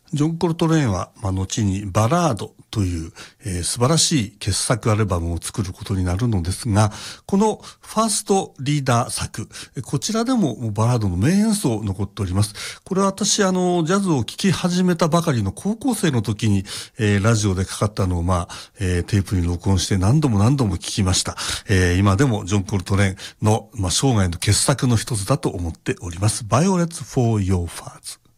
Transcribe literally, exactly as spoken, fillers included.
ジョン・コルトレーンは、まあ、後にバラードという、えー、素晴らしい傑作アルバムを作ることになるのですが、このファーストリーダー作、こちらでもバラードの名演奏残っております。これは私、あの、ジャズを聴き始めたばかりの高校生の時に、えー、ラジオでかかったのを、まあ、えー、テープに録音して何度も何度も聴きました。えー、今でもジョン・コルトレーンの、まあ、生涯の傑作の一つだと思っております。Violets for Your Furs。